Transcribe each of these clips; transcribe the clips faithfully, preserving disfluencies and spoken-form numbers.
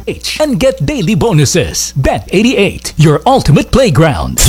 H and get daily bonuses. Bet eighty-eight, your ultimate playground.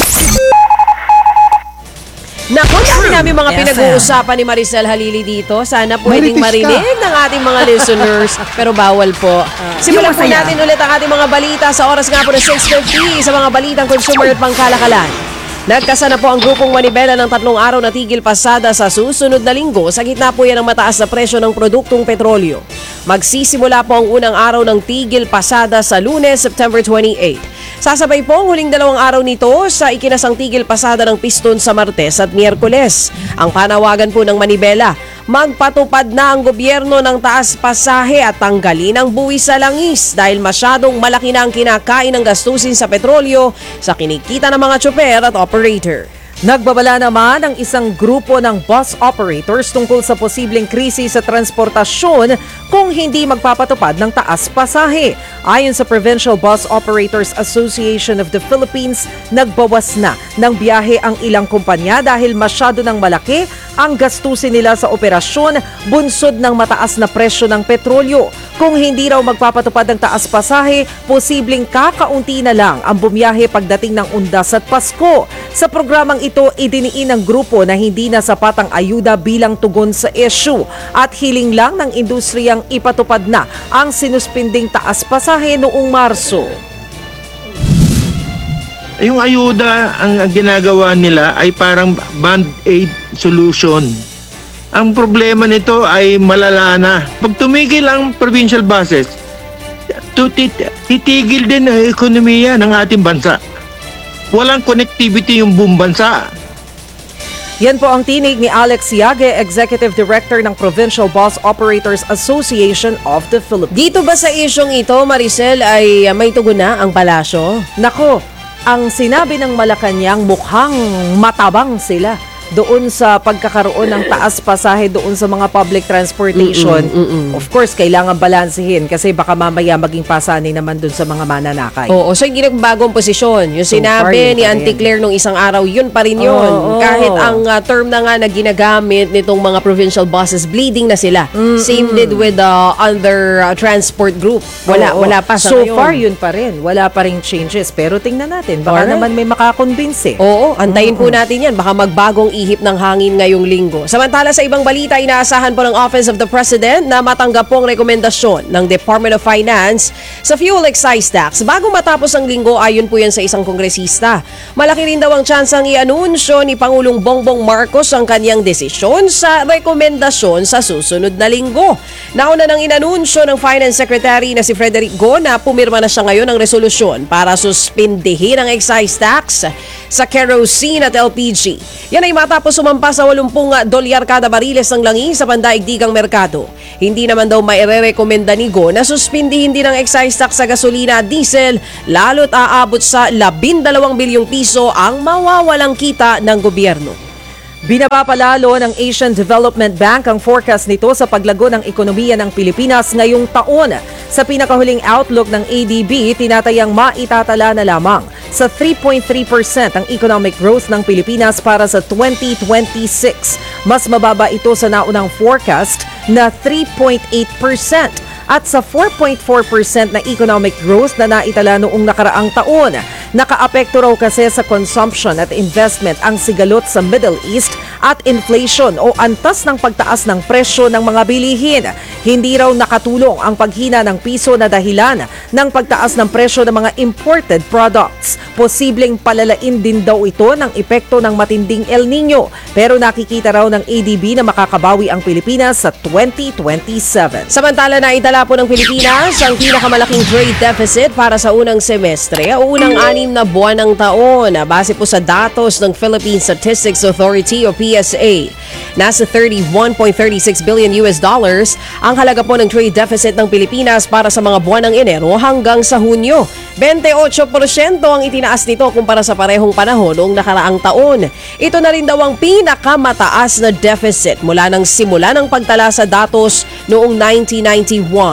Naku, dami namin mga pinag-uusapan ni Maricel Halili dito. Sana pwedeng marinig ng ating mga listeners. Pero bawal po. Simulan po natin ulit ang ating mga balita sa oras nga po na six fifty sa mga balitang consumer at pangkalakalan. Nagkasa na po ang grupong manibela ng tatlong araw na tigil pasada sa susunod na linggo sa gitna po yan ng mataas na presyo ng produktong petrolyo. Magsisimula po ang unang araw ng tigil pasada sa Lunes, September twenty-eighth. Sasabay po ang huling dalawang araw nito sa ikinasang tigil pasada ng piston sa Martes at Miyerkules. Ang panawagan po ng manibela, magpatupad na ang gobyerno ng taas pasahe at tanggalin ang buwis sa langis dahil masyadong malaki na ang kinakain ng gastusin sa petrolyo sa kinikita ng mga tsoper at operator. Nagbabala naman ang isang grupo ng bus operators tungkol sa posibleng krisis sa transportasyon kung hindi magpapatupad ng taas pasahe. Ayon sa Provincial Bus Operators Association of the Philippines, nagbawas na ng biyahe ang ilang kumpanya dahil masyado ng malaki ang gastusin nila sa operasyon bunsod ng mataas na presyo ng petrolyo. Kung hindi raw magpapatupad ng taas pasahe, posibleng kakaunti na lang ang bumiyahe pagdating ng Undas at Pasko. Sa programang ito, idiniin ng grupo na hindi na sapat ang ayuda bilang tugon sa issue at hiling lang ng industriyang ipatupad na ang sinuspinding taas pasahe noong Marso. Yung ayuda, ang ginagawa nila ay parang band-aid solution. Ang problema nito ay malala na. Pag tumigil ang provincial buses, titigil din ang ekonomiya ng ating bansa. Walang connectivity yung buong bansa. Yan po ang tinig ni Alex Yage, Executive Director ng Provincial Bus Operators Association of the Philippines. Dito ba sa isyong ito, Maricel, ay may tugon na ang palasyo? Nako, ang sinabi ng Malacanang mukhang matabang sila doon sa pagkakaroon ng taas pasahe doon sa mga public transportation. Mm-mm, mm-mm. Of course, kailangan balansehin kasi baka mamaya maging pasani naman doon sa mga mananakay. Oo, so hindi nagbagong posisyon. Yung So far, sinabi yun ni pa Auntie rin. Claire nung isang araw, yun pa rin yun. Oo, oo. Kahit ang uh, term na nga na ginagamit nitong mga provincial buses, bleeding na sila. Mm-mm. Same did with the uh, other uh, transport group. Wala, Oo, wala pa sa So ngayon. far, yun pa rin. Wala pa rin changes. Pero tingnan natin, baka Alright. naman may makakonvince. Oo, antayin po natin yan. Baka magbagong ihip ng hangin ngayong linggo. Samantala sa ibang balita, inaasahan po ng Office of the President na matanggap po ang rekomendasyon ng Department of Finance sa fuel excise tax bago matapos ang linggo, ayon po yan sa isang kongresista. Malaki rin daw ang tsansang i-anunsyo ni Pangulong Bongbong Marcos ang kanyang desisyon sa rekomendasyon sa susunod na linggo. Nauna nang inanunsyo ng Finance Secretary na si Frederick Go na pumirma na siya ngayon ng resolusyon para suspindihin ang excise tax sa kerosene at L P G. Yan ay matapos sumampa sa eighty dolyar kada bariles ng langis sa pandaigdigang merkado. Hindi naman daw mairerekomenda ni Go na suspindihin din ang excise tax sa gasolina at diesel, lalo't aabot sa labindalawang bilyong piso ang mawawalang kita ng gobyerno. Binabapalalo ng Asian Development Bank ang forecast nito sa paglago ng ekonomiya ng Pilipinas ngayong taon. Sa pinakahuling outlook ng A D B, tinatayang maitatala na lamang sa three point three percent ang economic growth ng Pilipinas para sa twenty twenty-six. Mas mababa ito sa naunang forecast na three point eight percent at sa four point four percent na economic growth na naitala noong nakaraang taon. Nakaapekto raw kasi sa consumption at investment ang sigalot sa Middle East at inflation o antas ng pagtaas ng presyo ng mga bilihin. Hindi raw nakatulong ang paghina ng piso na dahilan ng pagtaas ng presyo ng mga imported products. Posibleng palalain din daw ito ng epekto ng matinding El Nino. Pero nakikita raw ng A D B na makakabawi ang Pilipinas sa twenty twenty-seven. Samantala na itala po ng Pilipinas ang pinakamalaking trade deficit para sa unang semestre o unang anim na buwan ng taon. Base po sa datos ng Philippine Statistics Authority o P S A. Nasa thirty-one point three six billion U S dollars ang halaga po ng trade deficit ng Pilipinas para sa mga buwan ng Enero hanggang sa Hunyo. twenty-eight porsyento ang itinaas nito kumpara sa parehong panahon noong nakaraang taon. Ito na rin daw ang pinakamataas na deficit mula nang simula ng pagtala sa datos noong nineteen ninety-one.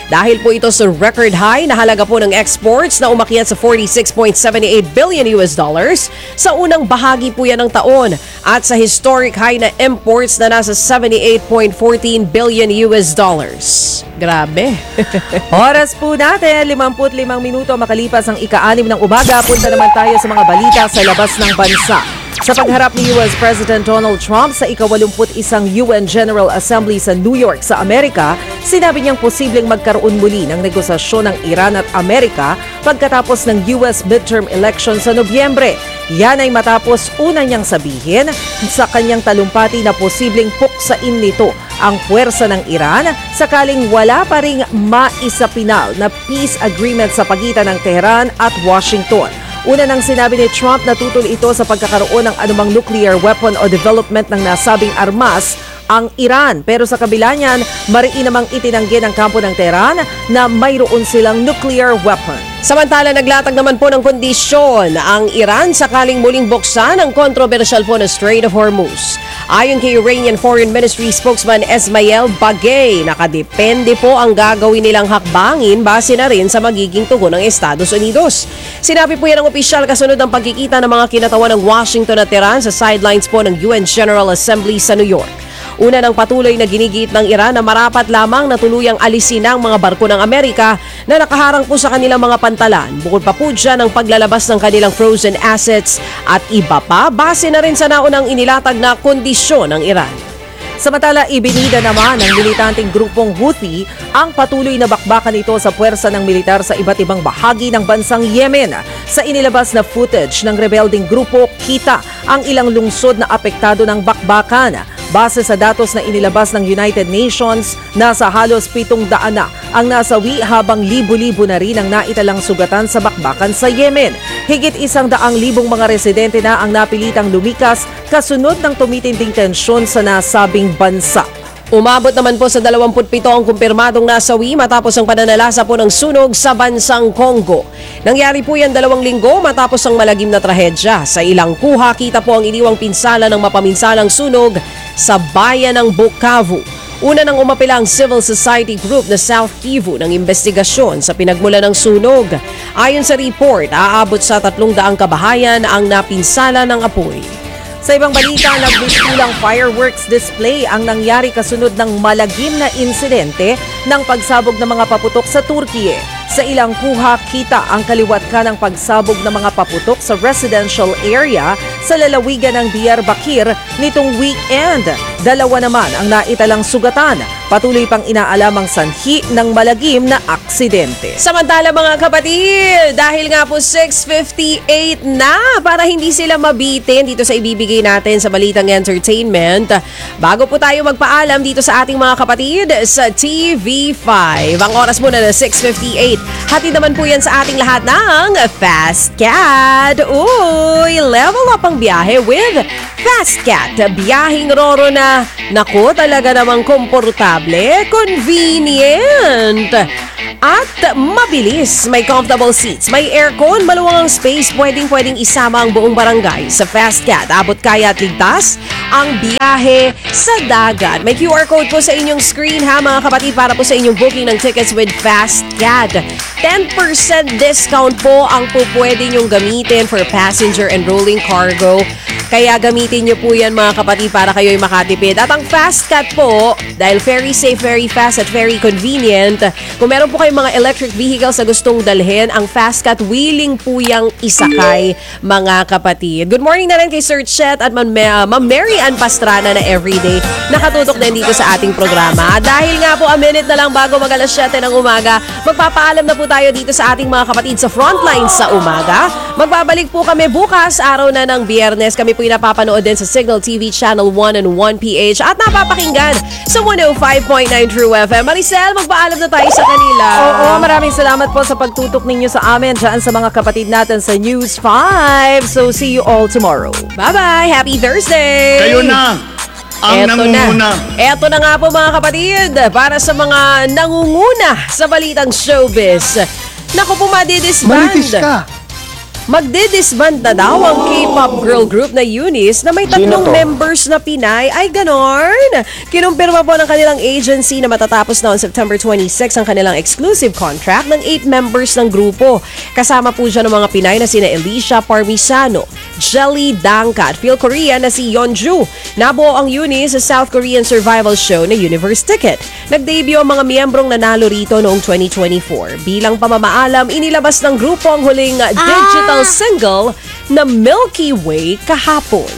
Dahil po ito sa record high na halaga po ng exports na umakyat sa forty-six point seven eight billion U S dollars sa unang bahagi po yan ng taon at sa historic high na imports na nasa seventy-eight point one four billion U S dollars. Grabe. Oras po natin, limampu't limang minuto makalipas ang ika-anim ng umaga. Punta naman tayo sa mga balita sa labas ng bansa. Sa pagharap ni U S President Donald Trump sa ikawalumput isang U N General Assembly sa New York sa Amerika, sinabi niyang posibleng magkaroon muli ng negosasyon ng Iran at Amerika pagkatapos ng U S midterm election sa Nobyembre. Yan ay matapos una niyang sabihin sa kanyang talumpati na posibleng puksain nito ang puwersa ng Iran sakaling wala pa ring maisapinal na peace agreement sa pagitan ng Tehran at Washington. Una nang sinabi ni Trump na tutol ito sa pagkakaroon ng anumang nuclear weapon o development ng nasabing armas ang Iran. Pero sa kabila niyan, mariin namang itinanggi ng kampo ng Tehran na mayroon silang nuclear weapon. Samantala, naglatag naman po ng kondisyon ang Iran sakaling muling buksan ang kontrobersyal po na Strait of Hormuz. Ayon kay Iranian Foreign Ministry spokesman Esmail Bagay, nakadepende po ang gagawin nilang hakbangin base na rin sa magiging tugon ng Estados Unidos. Sinabi po yan ng opisyal kasunod ng pagkikita ng mga kinatawan ng Washington at Tehran sa sidelines po ng U N General Assembly sa New York. Una ng patuloy na ginigit ng Iran na marapat lamang na tuluyang alisin ang mga barko ng Amerika na nakaharang po sa kanilang mga pantalan. Bukod pa po dyan ang paglalabas ng kanilang frozen assets at iba pa base na rin sa naunang inilatag na kondisyon ng Iran. Samantala, ibinida naman ng militanteng grupong Houthi ang patuloy na bakbakan nito sa puwersa ng militar sa iba't ibang bahagi ng bansang Yemen. Sa inilabas na footage ng rebelding grupo, kita ang ilang lungsod na apektado ng bakbakan. Base sa datos na inilabas ng United Nations, nasa halos pitong daan na ang nasawi habang libo-libo na rin ang naitalang sugatan sa bakbakan sa Yemen. Higit isang daang libong mga residente na ang napilitang lumikas kasunod ng tumitinding tensyon sa nasabing bansa. Umabot naman po sa dalawampu't pito ang kumpirmadong nasawi matapos ang pananalasa po ng sunog sa bansang Congo. Nangyari po yan dalawang linggo matapos ang malagim na trahedya. Sa ilang kuha, kita po ang iniwang pinsala ng mapaminsalang sunog sa bayan ng Bukavu. Una nang umapila ang civil society group na South Kivu ng investigasyon sa pinagmula ng sunog. Ayon sa report, aabot sa tatlong daang kabahayan ang napinsala ng apoy. Sa ibang balita, nagbistulang fireworks display ang nangyari kasunod ng malagim na insidente ng pagsabog ng mga paputok sa Turkiye. Sa ilang kuha, kita ang kaliwat ka ng pagsabog ng mga paputok sa residential area sa lalawigan ng Diyarbakir nitong weekend. Dalawa naman ang naitalang sugatan. Patuloy pang inaalamang sanhi ng malagim na aksidente. Samantala mga kapatid, dahil nga po six fifty-eight na para hindi sila mabitin dito sa ibibigay natin sa Balitang Entertainment. Bago po tayo magpaalam dito sa ating mga kapatid sa T V five. Ang oras muna na six fifty-eight. Hatid naman po yan sa ating lahat ng Fast Cat. Uy, level up ang biyahe with Fast Cat. Biyahing roro na, naku, talaga namang komportable, convenient, at mabilis. May comfortable seats, may aircon, maluwang space, pwedeng-pwedeng isama ang buong barangay sa Fast Cat. Abot kaya at ligtas ang biyahe sa dagat. May Q R code po sa inyong screen ha mga kapatid para po sa inyong booking ng tickets with Fast Cat. ten percent discount po ang po pwede nyong gamitin for passenger and rolling cargo. Kaya gamitin nyo po yan mga kapatid para kayo'y makatipid. At ang Fast Cat po, dahil very safe, very fast at very convenient, kung meron po kayong mga electric vehicles na gustong dalhin, ang Fast Cat willing po yang isakay mga kapatid. Good morning na rin kay Sir Chet at Ma'am uh, Mary Ann Pastrana na everyday nakatutok din dito sa ating programa. Dahil nga po a minute na lang bago mag alas siyete ng umaga, magpapaalam na po tayo dito sa ating mga kapatid sa Frontline sa umaga. Magbabalik po kami bukas, araw na ng Biyernes. Kami po yung napapanood din sa Signal T V Channel one and one P H at napapakinggan sa one oh five point nine True F M. Maricel, magpaalam na tayo sa kanila. Oo, maraming salamat po sa pagtutok ninyo sa amin dyan sa mga kapatid natin sa News five. So, see you all tomorrow. Bye-bye! Happy Thursday! Kayo na ang Eto nangunguna. Na. Eto na nga po mga kapatid, para sa mga nangunguna sa balitang showbiz. Naku po, madidisband. Marites ka. Magdidisband na daw ang K-pop girl group na Eunice na may tatlong Sino to? members na Pinay. Ay, ganon! Kinumpirma po ng kanilang agency na matatapos na on September twenty-sixth ang kanilang exclusive contract ng eight members ng grupo. Kasama po dyan ng mga Pinay na sina Alicia Parmisano, Jelly Dangka at Phil Korea na si Yeonju. Nabuo ang Eunice sa South Korean survival show na Universe Ticket. Nag-debut ang mga miyembrong nanalo rito noong twenty twenty-four. Bilang pamamaalam, inilabas ng grupo ang huling digital single na Milky Way kahapon.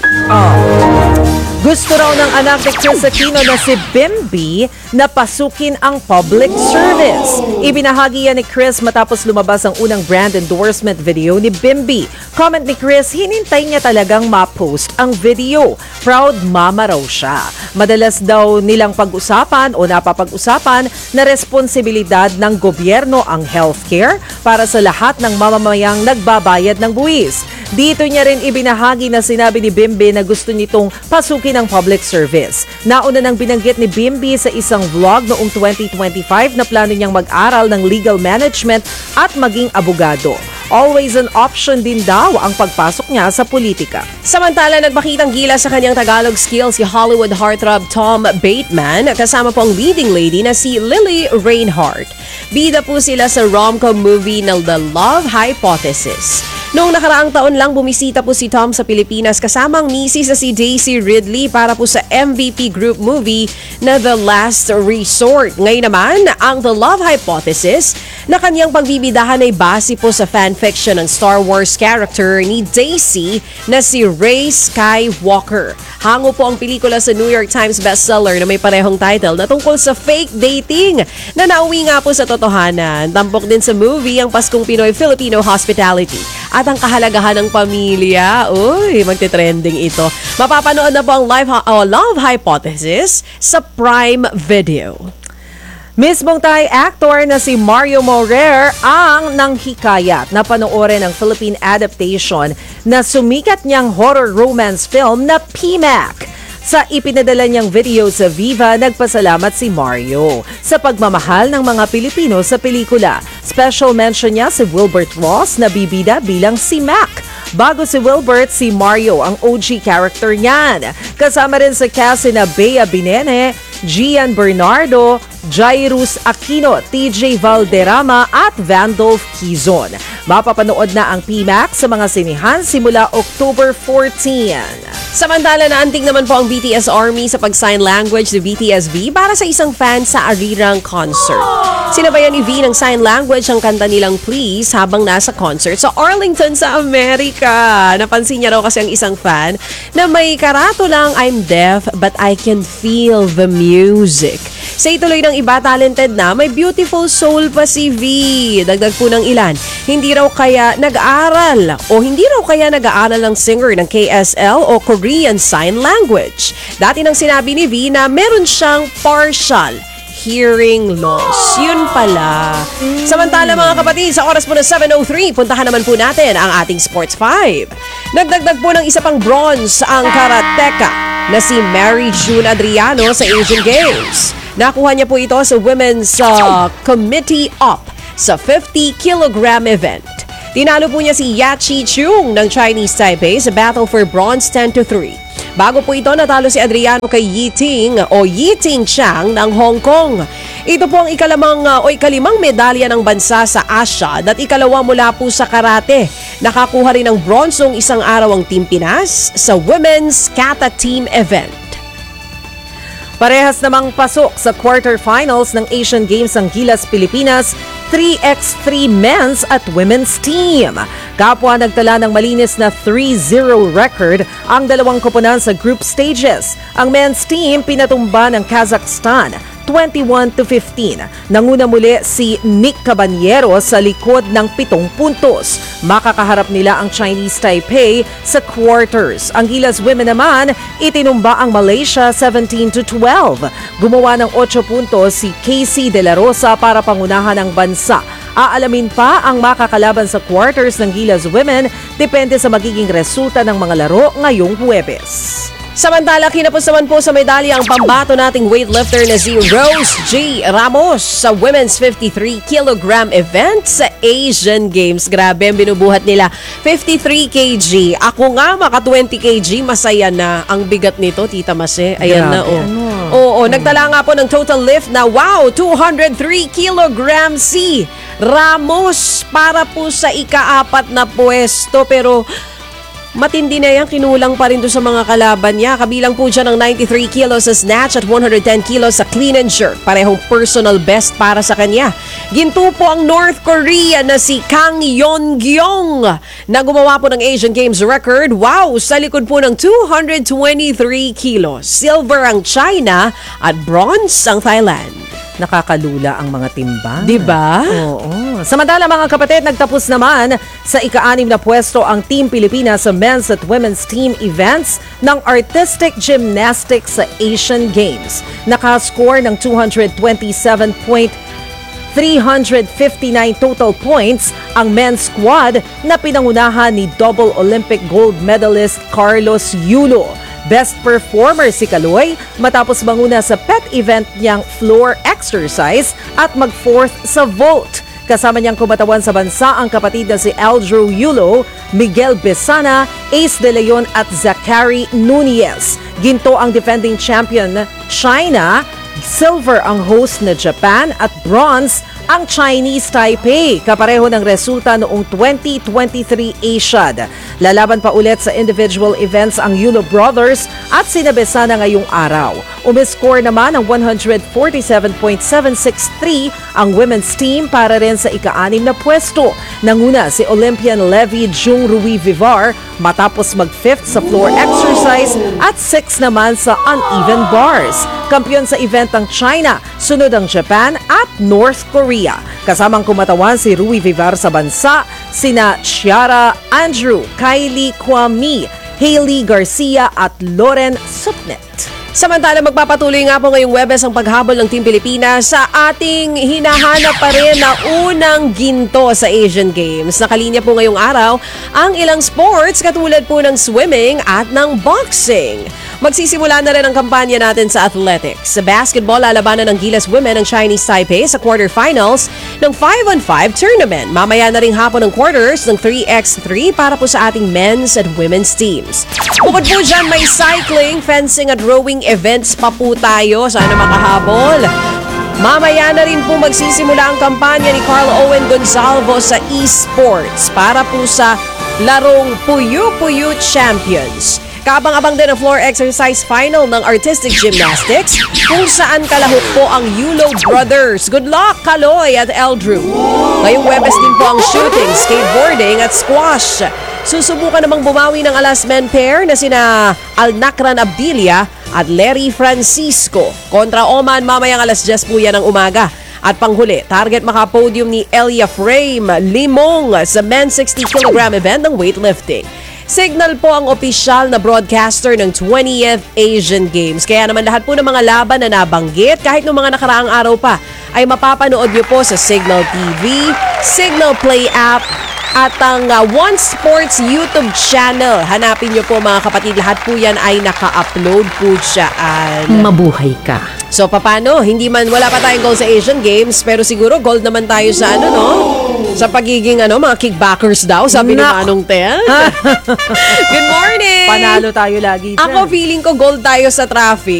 Gusto raw ng anak ni Chris Aquino na si Bimbi na pasukin ang public service. Ibinahagi yan ni Chris matapos lumabas ang unang brand endorsement video ni Bimbi. Comment ni Chris, hinintay niya talagang ma-post ang video. Proud mama raw siya. Madalas daw nilang pag-usapan o napapag-usapan na responsibilidad ng gobyerno ang healthcare para sa lahat ng mamamayang nagbabayad ng buwis. Dito niya rin ibinahagi na sinabi ni Bimbi na gusto nitong pasukin ang public service. Nauna nang binanggit ni Bimbi sa isang vlog noong twenty twenty-five na plano niyang mag-aral ng legal management at maging abogado. Always an option din daw ang pagpasok niya sa politika. Samantala, nagpakitang gila sa kanyang Tagalog skills si Hollywood heartthrob Tom Bateman kasama po ang leading lady na si Lily Reinhardt. Bida po sila sa rom-com movie na The Love Hypothesis. Noong nakaraang taon lang, bumisita po si Tom sa Pilipinas kasama ang misis na si Daisy Ridley para po sa M V P group movie na The Last Resort. Ngayon naman, ang The Love Hypothesis na kanyang pagbibidahan ay base po sa fanfiction ng Star Wars character ni Daisy na si Rey Skywalker. Hango po ang pelikula sa New York Times bestseller na may parehong title na tungkol sa fake dating na nauwi nga po sa totohanan. Tampok din sa movie ang Paskong Pinoy-Filipino Hospitality at ang kahalagahan ng pamilya. Uy, magte-trending ito. Mapapanood na po ang live, oh, Love Hypothesis sa Prime Video. Mismong Thai actor na si Mario Morer ang nanghikayat na panoorin ang Philippine adaptation na sumikat niyang horror romance film na P M A C. Sa ipinadala niyang video sa Viva, nagpasalamat si Mario sa pagmamahal ng mga Pilipino sa pelikula. Special mention niya si Wilbert Ross na bibida bilang si Mac. Bago si Wilbert, si Mario ang O G character niyan. Kasama rin sa cast na Bea Binene, Gian Bernardo, Jairus Aquino, T J Valderrama at Vandolph Quizon. Mapapanood na ang P M A C sa mga sinihan simula October fourteenth. Samantala, naanting naman po ang B T S Army sa pag-sign language ni B T S V para sa isang fan sa Arirang concert. Sinabayan ni V ng sign language ang kanta nilang Please habang nasa concert sa Arlington sa Amerika. Napansin niya raw kasi ang isang fan na may karato lang, I'm deaf but I can feel the music. Sa ituloy ng iba, talented na, may beautiful soul pa si V. Dagdag po ng ilan, hindi raw kaya nag-aaral o hindi raw kaya nag-aaral ng singer ng K S L o Korean Sign Language. Dati nang sinabi ni V na meron siyang partial hearing loss. Yun pala. Samantala mga kapatid, sa oras po na seven oh three, puntahan naman po natin ang ating Sports five. Nagdagdag po ng isa pang bronze ang karateka na si Mary June Adriano sa Asian Games. Nakuha niya po ito sa Women's uh, Committee Up sa fifty kilogram event. Tinalo po niya si Yachi Chung ng Chinese Taipei sa battle for bronze ten to three. Bago po ito, natalo si Adriano kay Yiting o Yiting Chang ng Hong Kong. Ito po ang ikalamang uh, o ikalimang medalya ng bansa sa Asia at ikalawa mula po sa karate. Nakakuha rin ng bronze noong isang araw ang Team Pinas sa Women's Kata Team event. Parehas namang pasok sa quarterfinals ng Asian Games ang Gilas Pilipinas three by three men's at women's team. Kapwa nagtala ng malinis na three zero record ang dalawang koponan sa group stages. Ang men's team pinatumba ng Kazakhstan twenty-one to fifteen. Nanguna muli si Nick Caballero sa likod ng pitong puntos. Makakaharap nila ang Chinese Taipei sa quarters. Ang Gilas women naman, itinumba ang Malaysia seventeen to twelve. Gumawa ng eight puntos si Casey De La Rosa para pangunahan ang bansa. Aalamin pa ang makakalaban sa quarters ng Gilas women depende sa magiging resulta ng mga laro ngayong Huwebes. Samantala, kinapos naman po sa medalya ang pambato nating weightlifter na si Rose G. Ramos sa women's fifty-three kilogram event sa Asian Games. Grabe ang binubuhat nila. fifty-three kilograms. Ako nga, maka twenty kilograms, masaya na. Ang bigat nito, Tita Mase. Ayan Grabe, na, oh. ano? Oo, nagtala nga po ng total lift na, wow, two hundred three kilograms si Ramos para po sa ikaapat na pwesto. Pero matindi na yan, kinulang pa rin doon sa mga kalaban niya. Kabilang po dyan ng ninety-three kilos sa snatch at one hundred ten kilos sa clean and jerk. Parehong personal best para sa kanya. Ginto po ang North Korea na si Kang Yeon-gyong na gumawa po ng Asian Games record. Wow! Sa likod po ng two hundred twenty-three kilos. Silver ang China at bronze ang Thailand. Nakakalula ang mga timba. Diba? Oo. Samantala mga kapatid, nagtapos naman sa ika-anim na pwesto ang Team Pilipinas sa men's at women's team events ng artistic gymnastics sa Asian Games. Nakascore ng two hundred twenty-seven point three fifty-nine total points ang men's squad na pinangunahan ni double Olympic gold medalist Carlos Yulo. Best performer si Kaloy matapos manguna sa pet event niyang floor exercise at mag-fourth sa vault. Kasama niyang kumatawan sa bansa ang kapatid na si Aldro Yulo, Miguel Besana, Ace De Leon at Zachary Nunez. Ginto ang defending champion China, silver ang host na Japan at bronze ang Chinese Taipei, kapareho ng resulta noong twenty twenty-three Asiad. Lalaban pa ulit sa individual events ang Yulo Brothers at sinabesa na ngayong araw. Umiscore naman ang one hundred forty-seven point seven six three ang women's team para rin sa ika-anim na pwesto. Nanguna si Olympian Levi Jung Rui Vivar matapos mag-fifth sa floor exercise at sixth naman sa uneven bars. Kampiyon sa event ang China, sunod ang Japan at North Korea. Kasamang kumatawan si Rui Vivar sa bansa, sina Chiara Andrew, Kylie Kwame, Hailey Garcia at Loren Supnet. Samantala, magpapatuloy nga po ngayong Webes ang paghabol ng Team Pilipinas sa ating hinahanap pa rin na unang ginto sa Asian Games. Nakalinya po ngayong araw ang ilang sports katulad po ng swimming at ng boxing. Magsisimula na rin ang kampanya natin sa athletics. Sa basketball, lalabanan ng Gilas Women ng Chinese Taipei sa quarterfinals ng five on five tournament. Mamaya na rin hapon ng quarters ng three by three para po sa ating men's and women's teams. Bukod po dyan, may cycling, fencing at rowing events pa po tayo. Sana makahabol. Mamaya na rin po magsisimula ang kampanya ni Carl Owen Gonzalvo sa esports para po sa larong Puyo Puyo Champions. Kaabang-abang din ang floor exercise final ng artistic gymnastics kung saan kalahok po ang Yulo Brothers. Good luck, Kaloy at Eldrew. Ngayong Webes din po ang shooting, skateboarding at squash. Susubukan namang bumawi ng alas men pair na sina Alnacran Abdilia at Larry Francisco. Kontra Oman, mamayang alas diyes po yan ng umaga. At panghuli, target makapodium ni Elia Frame Limong sa men's sixty kilogram event ng weightlifting. Signal po ang opisyal na broadcaster ng twentieth Asian Games. Kaya naman lahat po ng mga laban na nabanggit, kahit ng mga nakaraang araw pa, ay mapapanood nyo po sa Signal T V, Signal Play app, at ang uh, One Sports YouTube channel. Hanapin nyo po mga kapatid, lahat po yan ay naka-upload po dyan. Mabuhay ka. So, papano? Hindi man, wala pa tayong gold sa Asian Games, pero siguro gold naman tayo sa ano, no? Sa pagiging, ano, mga kickbackers daw, sabi ni Nak- Manong Tel. Good morning! Panalo tayo lagi dyan. Ako, feeling ko gold tayo sa traffic.